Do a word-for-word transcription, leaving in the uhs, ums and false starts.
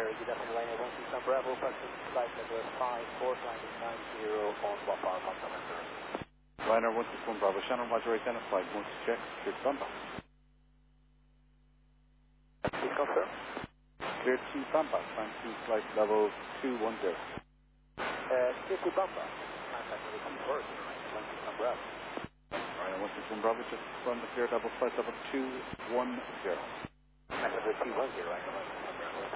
sir. You definitely Liner one two Sun Bravo, approximately flight level five four, landing nine zero on one bar, one November. Liner one two Sun Bravo, Shannon Roger, identified, one to check, cleared Bamba. Please confirm. Cleared to Bamba, climb to flight level two one zero. Uh, cleared to Bamba, contact level two four zero, one two Sun Bravo. Liner one two Sun Bravo, just from the cleared level, flight level two one zero. Contact level two one zero, Liner one.